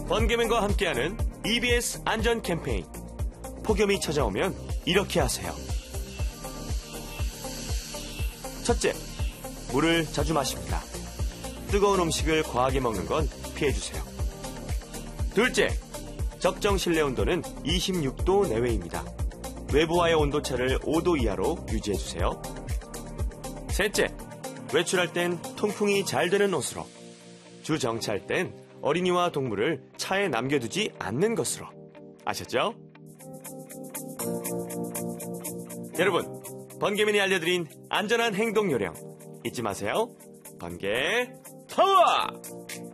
번개맨과 함께하는 EBS 안전 캠페인. 폭염이 찾아오면 이렇게 하세요. 첫째, 물을 자주 마십니다. 뜨거운 음식을 과하게 먹는 건 피해주세요. 둘째, 적정 실내 온도는 26도 내외입니다. 외부와의 온도차를 5도 이하로 유지해주세요. 셋째, 외출할 땐 통풍이 잘 되는 옷으로, 주 정차할 땐 어린이와 동물을 차에 남겨두지 않는 것으로. 아셨죠? 여러분, 번개맨이 알려드린 안전한 행동 요령 잊지 마세요. 번개 파워!